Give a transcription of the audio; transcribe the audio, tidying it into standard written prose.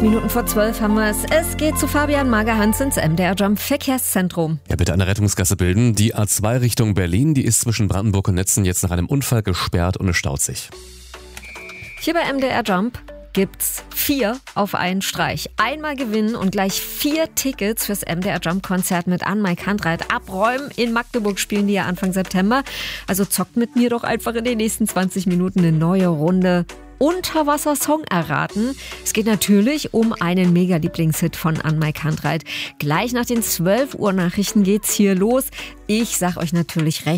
Minuten vor 12 haben wir es. Es geht zu Fabian Magerhans ins MDR Jump Verkehrszentrum. Ja, bitte eine Rettungsgasse bilden. Die A2 Richtung Berlin, die ist zwischen Brandenburg und Netzen jetzt nach einem Unfall gesperrt und es staut sich. Hier bei MDR Jump gibt's 4 auf einen Streich. Einmal gewinnen und gleich 4 Tickets fürs MDR Jump Konzert mit Anne-Mai Kantreit. Abräumen in Magdeburg spielen die ja Anfang September. Also zockt mit mir doch einfach in den nächsten 20 Minuten eine neue Runde Unterwasser-Song erraten. Es geht natürlich um einen Mega-Lieblingshit von Anne-Mai Kantreit. Gleich nach den 12 Uhr Nachrichten geht's hier los. Ich sag euch natürlich recht.